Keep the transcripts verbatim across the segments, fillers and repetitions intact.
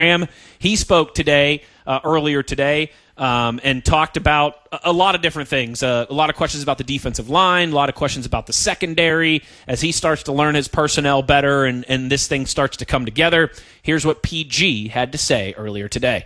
He spoke today, uh, earlier today, um, and talked about a, a lot of different things. Uh, a lot of questions about the defensive line, a lot of questions about the secondary as he starts to learn his personnel better and, and this thing starts to come together. Here's what P G had to say earlier today.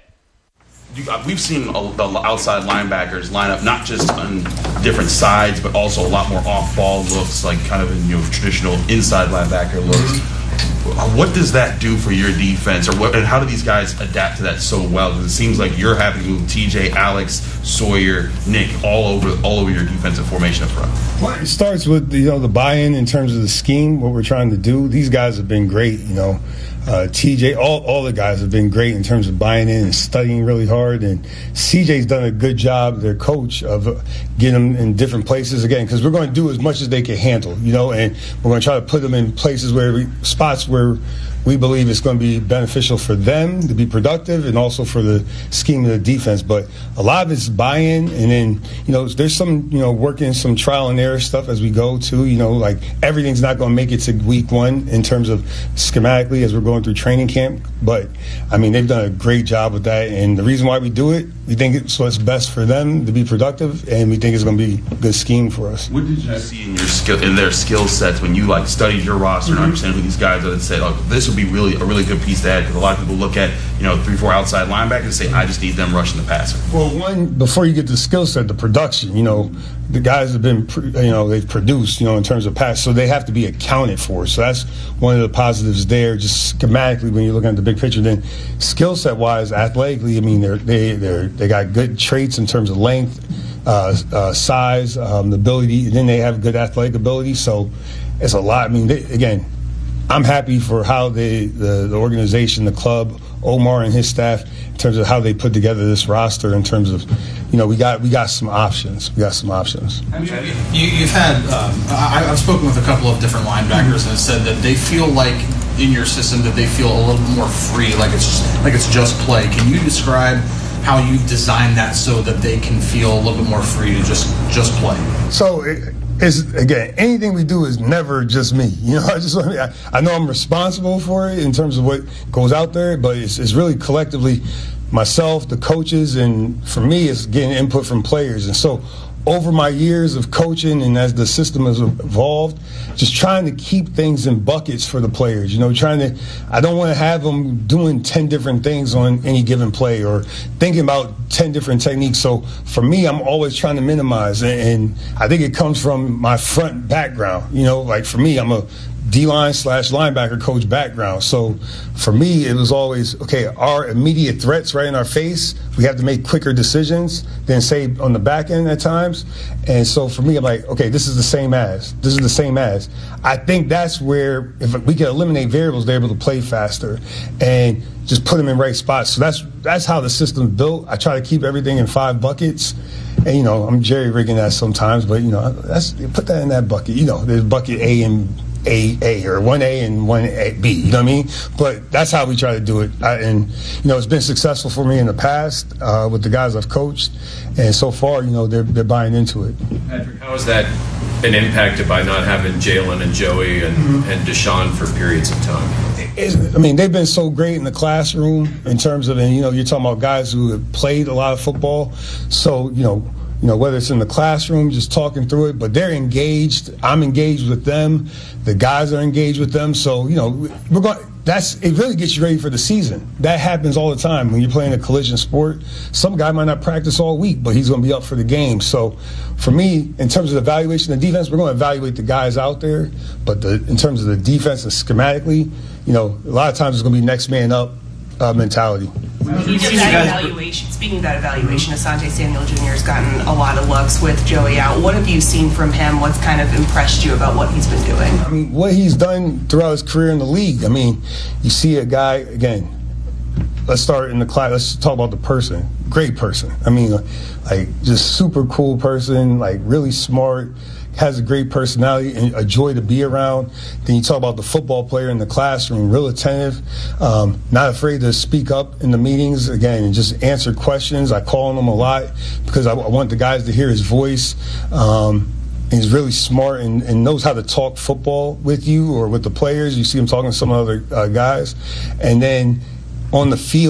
We've seen the outside linebackers line up not just on different sides, but also a lot more off-ball looks, like kind of in, you know, traditional inside linebacker looks. What does that do for your defense, or what, and how do these guys adapt to that so well? Because it seems like you're having to move T J, Alex, Sawyer, Nick all over all over your defensive formation up front. Well, it starts with the, you know the buy-in in terms of the scheme, what we're trying to do. These guys have been great, you know. Uh, T J, all, all the guys have been great in terms of buying in and studying really hard. And C J's done a good job, their coach, of getting them in different places again, because we're going to do as much as they can handle, you know, and we're going to try to put them in places where we, spots where we believe it's going to be beneficial for them to be productive and also for the scheme of the defense. But a lot of it's buy-in, and then, you know, there's some, you know, working some trial and error stuff as we go too. You know, like everything's not going to make it to week one in terms of schematically as we're going through training camp. But, I mean, they've done a great job with that. And the reason why we do it, we think it's what's best for them to be productive, and we think it's going to be a good scheme for us. What did you see in your skill, in their skill sets when you, like, studied your roster mm-hmm. and understand who these guys are and said, oh, this would be really a really good piece to add? Because a lot of people look at, you know, three, four outside linebackers and say, I just need them rushing the passer. Well, one, before you get to the skill set, the production, you know, the guys have been, you know, they've produced, you know, in terms of pass, so they have to be accounted for. So that's one of the positives there, just schematically when you're looking at the big picture. Then skill set wise, athletically, I mean, they're, they they're, they got good traits in terms of length, uh, uh, size, um, the ability, and then they have good athletic ability. So it's a lot. I mean, they, again, I'm happy for how they, the, the organization, the club, Omar and his staff, in terms of how they put together this roster. In terms of, you know, we got we got some options. We got some options. You, you've had. Um, I, I've spoken with a couple of different linebackers and said that they feel like in your system that they feel a little more free, like it's just, like it's just play. Can you describe how you designed that so that they can feel a little bit more free to just just play? So. It, It's, again, anything we do is never just me. You know, I just want to, I, I know I'm responsible for it in terms of what goes out there, but it's, it's really collectively myself, the coaches, and for me, it's getting input from players. And so over my years of coaching and as the system has evolved, just trying to keep things in buckets for the players. You know, trying to, I don't want to have them doing ten different things on any given play or thinking about ten different techniques. So for me, I'm always trying to minimize. And, and I think it comes from my front background. You know, like for me, I'm a D-line slash linebacker coach background. So for me, it was always, okay, our immediate threats right in our face, we have to make quicker decisions than, say, on the back end at times. And so for me, I'm like, okay, this is the same as. This is the same as. I think that's where, if we can eliminate variables, they're able to play faster and just put them in right spots. So that's that's how the system's built. I try to keep everything in five buckets. And, you know, I'm jerry-rigging that sometimes, but, you know, that's put that in that bucket. You know, there's bucket A and A, A, or one A and one A, B, you know what I mean? But that's how we try to do it. I, and, you know, it's been successful for me in the past uh, with the guys I've coached. And so far, you know, they're, they're buying into it. Patrick, how has that been impacted by not having Jalen and Joey and, mm-hmm. and Deshaun for periods of time? It's, I mean, they've been so great in the classroom in terms of, and, you know, you're talking about guys who have played a lot of football. So, you know, You know, whether it's in the classroom, just talking through it, but they're engaged. I'm engaged with them. The guys are engaged with them. So, you know, we're going. That's it. Really gets you ready for the season. That happens all the time when you're playing a collision sport. Some guy might not practice all week, but he's going to be up for the game. So, for me, in terms of the evaluation of the defense, we're going to evaluate the guys out there. But the, in terms of the defense and schematically, you know, a lot of times it's going to be next man up uh, mentality. Speaking of that evaluation, speaking of that evaluation, Asante Samuel Junior has gotten a lot of looks with Joey out. What have you seen from him? What's kind of impressed you about what he's been doing? I mean, what he's done throughout his career in the league. I mean, you see a guy, again, let's start in the class. Let's talk about the person. Great person. I mean, like, just super cool person, like, really smart, has a great personality and a joy to be around. Then you talk about the football player in the classroom, real attentive, um, not afraid to speak up in the meetings, again, and just answer questions. I call on him a lot because I, I want the guys to hear his voice. Um, he's really smart and, and knows how to talk football with you or with the players. You see him talking to some other uh, guys. And then on the field,